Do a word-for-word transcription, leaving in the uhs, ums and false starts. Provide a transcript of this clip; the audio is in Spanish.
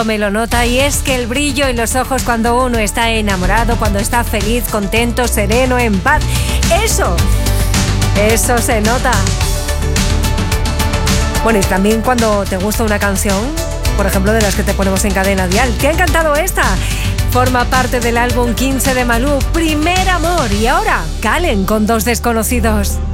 Me lo nota, y es que el brillo en los ojos cuando uno está enamorado, cuando está feliz, contento, sereno, en paz, eso, eso se nota. Bueno, y también cuando te gusta una canción, por ejemplo, de las que te ponemos en Cadena Dial. ¿Te ha encantado esta? Forma parte del álbum quince de Malú, Primer Amor, y ahora Calen con Dos Desconocidos.